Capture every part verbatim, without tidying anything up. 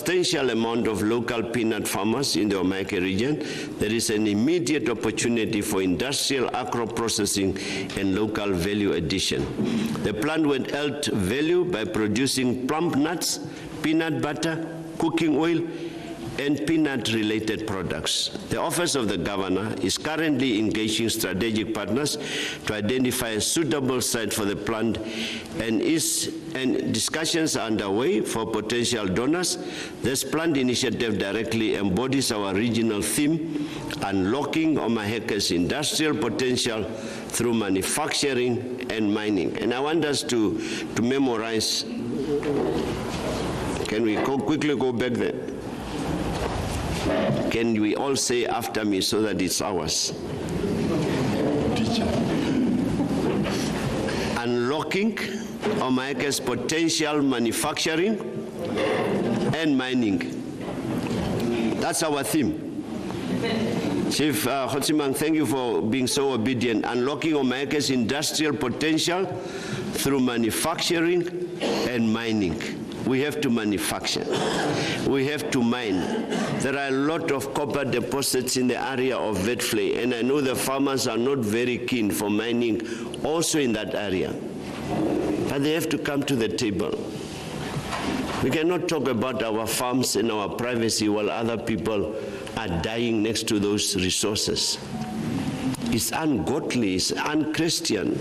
substantial amount of local peanut farmers in the Omake region, there is an immediate opportunity for industrial agro-processing and local value addition. The plant will add value by producing plum nuts, peanut butter, cooking oil, and peanut-related products. The Office of the Governor is currently engaging strategic partners to identify a suitable site for the plant, and, is, and discussions are underway for potential donors. This plant initiative directly embodies our regional theme, unlocking Omaheke's industrial potential through manufacturing and mining. And I want us to, to memorize. Can we go, quickly go back there? Can we all say after me so that it's ours? Teacher. Unlocking Omaheke's potential manufacturing and mining. That's our theme. Chief uh, Khotsimang, thank you for being so obedient. Unlocking Omaheke's industrial potential through manufacturing and mining. We have to manufacture. We have to mine. There are a lot of copper deposits in the area of Witfley, and I know the farmers are not very keen for mining also in that area. But they have to come to the table. We cannot talk about our farms and our privacy while other people are dying next to those resources. It's ungodly, it's unchristian.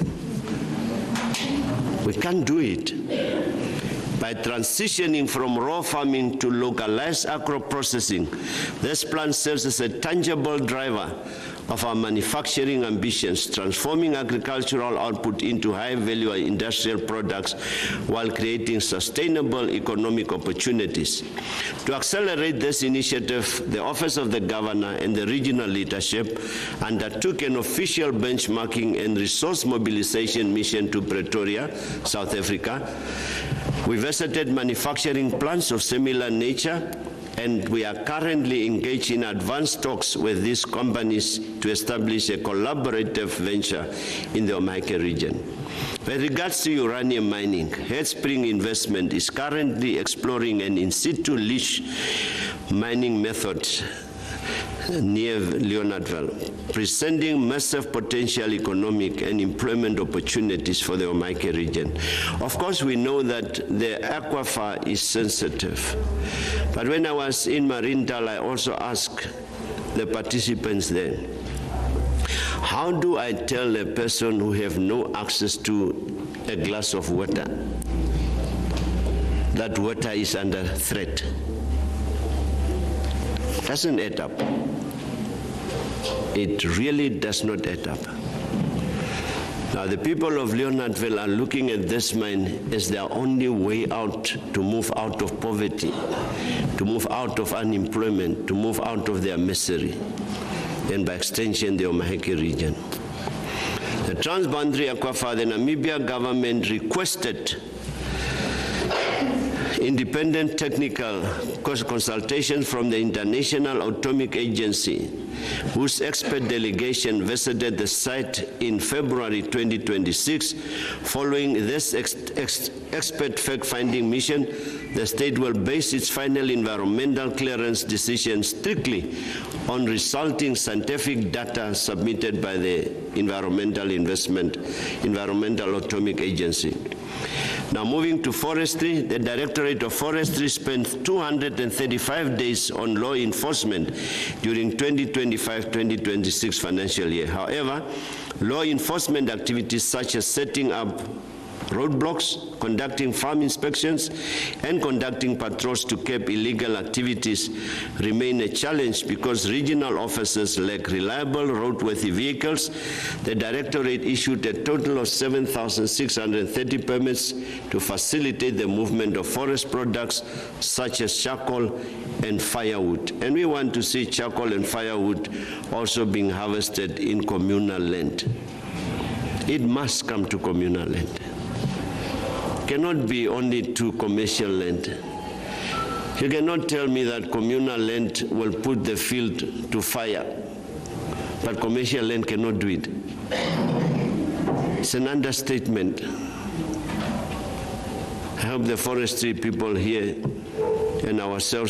We can't do it. By transitioning from raw farming to localized agro-processing, this plan serves as a tangible driver of our manufacturing ambitions, transforming agricultural output into high-value industrial products while creating sustainable economic opportunities. To accelerate this initiative, the Office of the Governor and the regional leadership undertook an official benchmarking and resource mobilization mission to Pretoria, South Africa. We visited manufacturing plants of similar nature, and we are currently engaged in advanced talks with these companies to establish a collaborative venture in the Omake region. With regards to uranium mining, Headspring Investment is currently exploring an in situ leach mining method near Leonardville, presenting massive potential economic and employment opportunities for the Omake region. Of course, we know that the aquifer is sensitive, but when I was in Marindal, I also asked the participants there, how do I tell a person who have no access to a glass of water that water is under threat? Doesn't add up. It really does not add up. Now, the people of Leonardville are looking at this mine as their only way out to move out of poverty, to move out of unemployment, to move out of their misery, and by extension, the Omaheke region. The transboundary aquifer, the Namibia government requested independent technical consultation from the International Atomic Agency, whose expert delegation visited the site in February twenty twenty-six. Following this ex ex expert fact-finding mission, the state will base its final environmental clearance decision strictly on resulting scientific data submitted by the Environmental Investment, Environmental Atomic Agency. Now, moving to forestry, the Directorate of Forestry spent two hundred thirty-five days on law enforcement during twenty twenty-five twenty twenty-six financial year. However, law enforcement activities such as setting up roadblocks, conducting farm inspections, and conducting patrols to curb illegal activities remain a challenge because regional officers lack reliable roadworthy vehicles. The Directorate issued a total of seven thousand six hundred thirty permits to facilitate the movement of forest products such as charcoal and firewood. And we want to see charcoal and firewood also being harvested in communal land. It must come to communal land. Cannot be only to commercial land. You cannot tell me that communal land will put the field to fire, but commercial land cannot do it. It's an understatement. I hope the forestry people here and ourselves